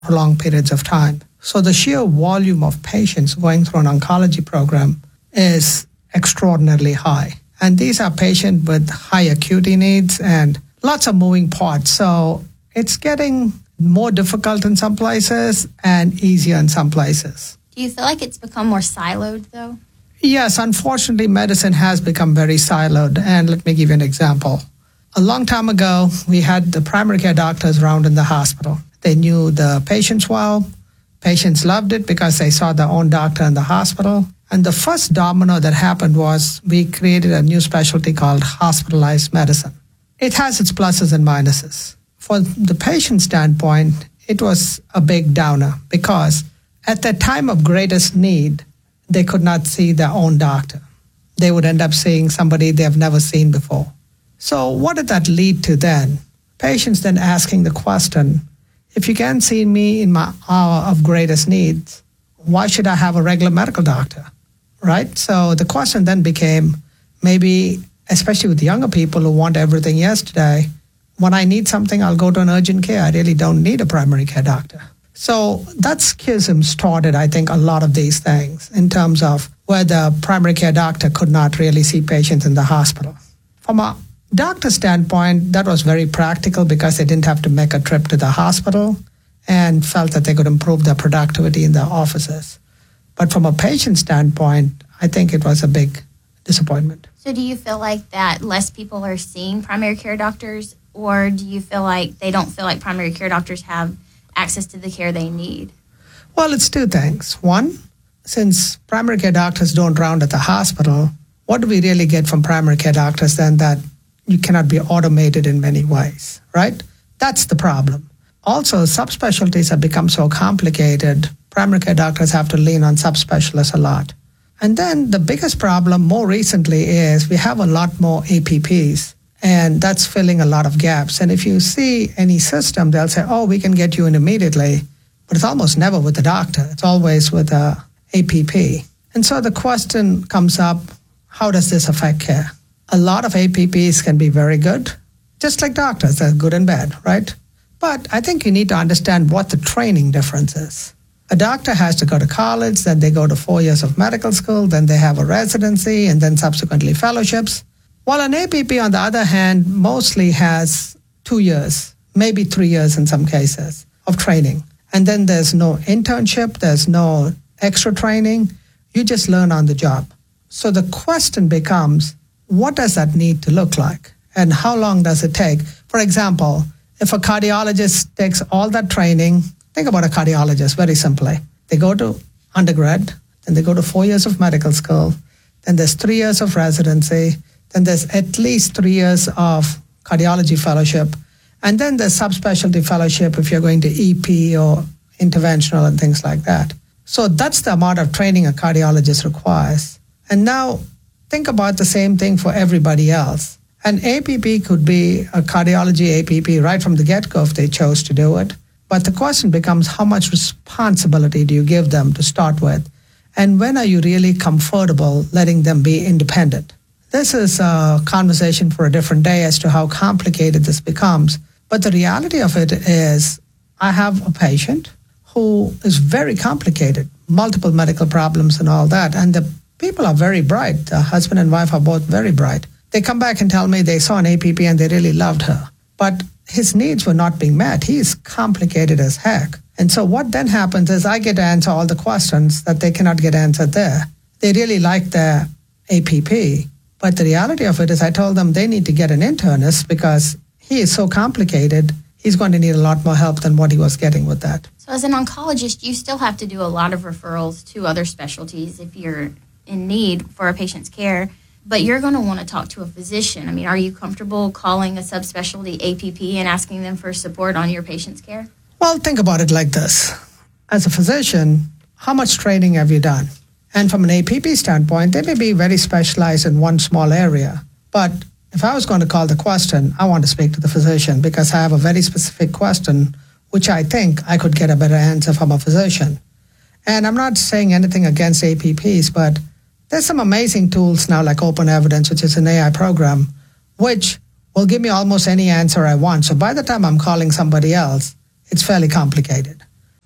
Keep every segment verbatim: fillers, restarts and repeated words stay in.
long periods of time. So the sheer volume of patients going through an oncology program is extraordinarily high. And these are patients with high acuity needs and lots of moving parts. So it's getting more difficult in some places and easier in some places. Do you feel like it's become more siloed, though? Yes, unfortunately, medicine has become very siloed. And let me give you an example. A long time ago, we had the primary care doctors around in the hospital. They knew the patients well. Patients loved it because they saw their own doctor in the hospital. And the first domino that happened was we created a new specialty called hospitalized medicine. It has its pluses and minuses. For the patient standpoint, it was a big downer because at the time of greatest need, they could not see their own doctor. They would end up seeing somebody they have never seen before. So what did that lead to then? Patients then asking the question, if you can't see me in my hour of greatest needs, why should I have a regular medical doctor, right? So the question then became, maybe, especially with younger people who want everything yesterday, when I need something, I'll go to an urgent care. I really don't need a primary care doctor. So that schism started, I think, a lot of these things in terms of where the primary care doctor could not really see patients in the hospital. From a doctor standpoint, that was very practical because they didn't have to make a trip to the hospital and felt that they could improve their productivity in their offices. But from a patient standpoint, I think it was a big disappointment. So do you feel like that less people are seeing primary care doctors, or do you feel like they don't feel like primary care doctors have access to the care they need? Well, it's two things. One, since primary care doctors don't round at the hospital, what do we really get from primary care doctors then that you cannot be automated in many ways, right? That's the problem. Also, subspecialties have become so complicated, primary care doctors have to lean on subspecialists a lot. And then the biggest problem more recently is we have a lot more A P Ps, and that's filling a lot of gaps. And if you see any system, they'll say, oh, we can get you in immediately, but it's almost never with the doctor. It's always with a A P P. And so the question comes up, how does this affect care? A lot of A P Ps can be very good, just like doctors, they're good and bad, right? But I think you need to understand what the training difference is. A doctor has to go to college, then they go to four years of medical school, then they have a residency, and then subsequently fellowships. While an A P P, on the other hand, mostly has two years, maybe three years in some cases, of training. And then there's no internship, there's no extra training. You just learn on the job. So the question becomes, what does that need to look like? And how long does it take? For example, if a cardiologist takes all that training, think about a cardiologist very simply. They go to undergrad, then they go to four years of medical school, then there's three years of residency, then there's at least three years of cardiology fellowship, and then there's subspecialty fellowship if you're going to E P or interventional and things like that. So that's the amount of training a cardiologist requires. And now think about the same thing for everybody else. An A P P could be a cardiology A P P right from the get-go if they chose to do it. But the question becomes, how much responsibility do you give them to start with? And when are you really comfortable letting them be independent? This is a conversation for a different day as to how complicated this becomes. But the reality of it is, I have a patient who is very complicated, multiple medical problems and all that. And the people are very bright. The husband and wife are both very bright. They come back and tell me they saw an A P P and they really loved her. But his needs were not being met. He is complicated as heck. And so what then happens is I get to answer all the questions that they cannot get answered there. They really like their A P P. But the reality of it is I told them they need to get an internist because he is so complicated, he's going to need a lot more help than what he was getting with that. So as an oncologist, you still have to do a lot of referrals to other specialties if you're in need for a patient's care, but you're going to want to talk to a physician. I mean, are you comfortable calling a subspecialty A P P and asking them for support on your patient's care? Well, think about it like this. As a physician, how much training have you done? And from an A P P standpoint, they may be very specialized in one small area. But if I was going to call the question, I want to speak to the physician because I have a very specific question, which I think I could get a better answer from a physician. And I'm not saying anything against A P Ps, but there's some amazing tools now like Open Evidence, which is an A I program, which will give me almost any answer I want. So by the time I'm calling somebody else, it's fairly complicated.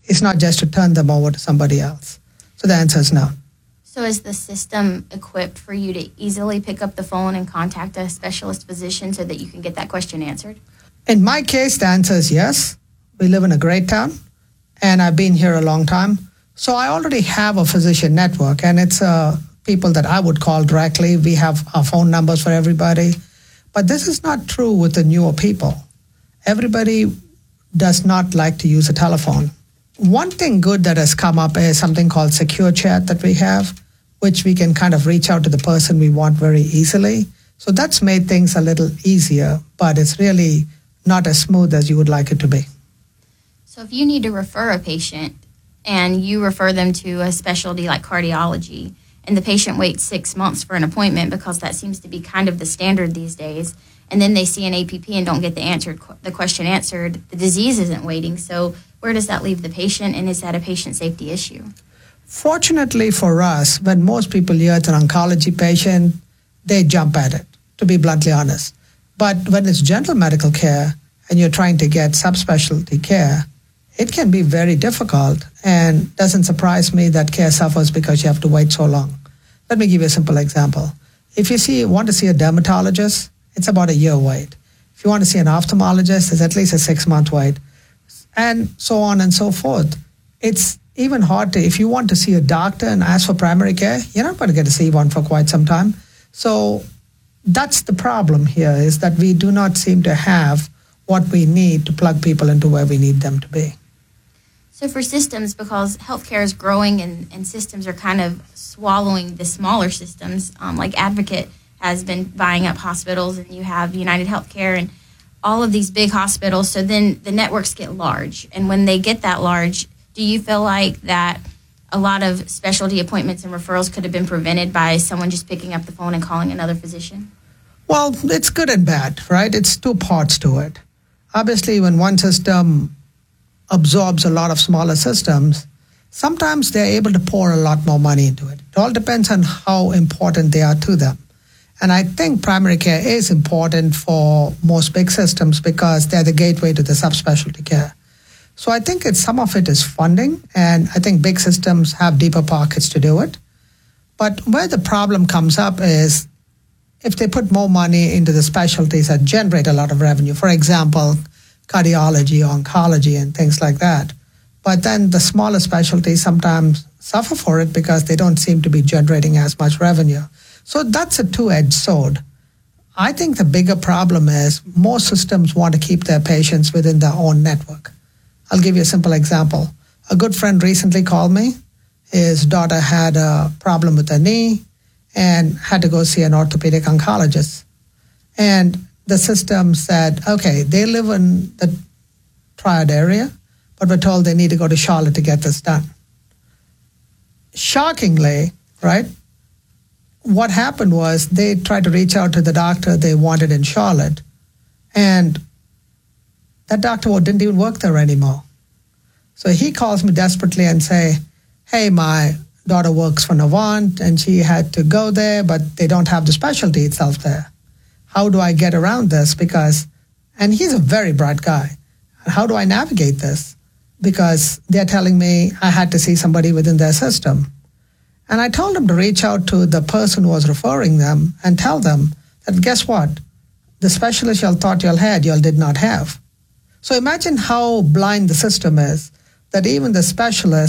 It's not just to turn them over to somebody else. So the answer is no. So is the system equipped for you to easily pick up the phone and contact a specialist physician so that you can get that question answered? In my case, the answer is yes. We live in a great town, and I've been here a long time. So I already have a physician network, and it's uh, people that I would call directly. We have our phone numbers for everybody. But this is not true with the newer people. Everybody does not like to use a telephone. One thing good that has come up is something called Secure Chat that we have, which we can kind of reach out to the person we want very easily. So that's made things a little easier, but it's really not as smooth as you would like it to be. So if you need to refer a patient and you refer them to a specialty like cardiology, and the patient waits six months for an appointment because that seems to be kind of the standard these days, and then they see an A P P and don't get the answered the question answered, the disease isn't waiting. So where does that leave the patient, and is that a patient safety issue? Fortunately for us, when most people hear it's an oncology patient, they jump at it, to be bluntly honest. But when it's general medical care and you're trying to get subspecialty care, it can be very difficult, and doesn't surprise me that care suffers because you have to wait so long. Let me give you a simple example. If you see want to see a dermatologist, it's about a year wait. If you want to see an ophthalmologist, it's at least a six-month wait, and so on and so forth. It's even hard to, if you want to see a doctor and ask for primary care, you're not going to get to see one for quite some time. So that's the problem here, is that we do not seem to have what we need to plug people into where we need them to be. So for systems, because healthcare is growing and, and systems are kind of swallowing the smaller systems, um, like Advocate has been buying up hospitals, and you have United Healthcare and all of these big hospitals. So then the networks get large. And when they get that large, do you feel like that a lot of specialty appointments and referrals could have been prevented by someone just picking up the phone and calling another physician? Well, it's good and bad, right? It's two parts to it. Obviously, when one system absorbs a lot of smaller systems, sometimes they're able to pour a lot more money into it. It all depends on how important they are to them. And I think primary care is important for most big systems because they're the gateway to the subspecialty care. So I think it's some of it is funding, and I think big systems have deeper pockets to do it. But where the problem comes up is if they put more money into the specialties that generate a lot of revenue, for example, cardiology, oncology, and things like that. But then the smaller specialties sometimes suffer for it because they don't seem to be generating as much revenue. So that's a two-edged sword. I think the bigger problem is most systems want to keep their patients within their own network. I'll give you a simple example. A good friend recently called me. His daughter had a problem with her knee and had to go see an orthopedic oncologist. And the system said, okay, they live in the Triad area, but we're told they need to go to Charlotte to get this done. Shockingly, right, what happened was they tried to reach out to the doctor they wanted in Charlotte, and that doctor didn't even work there anymore. So he calls me desperately and say, hey, my daughter works for Novant, and she had to go there, but they don't have the specialty itself there. How do I get around this? Because, and he's a very bright guy. How do I navigate this? Because they're telling me I had to see somebody within their system. And I told him to reach out to the person who was referring them and tell them that, guess what? The specialist y'all thought y'all had, y'all did not have. So imagine how blind the system is, that even the specialist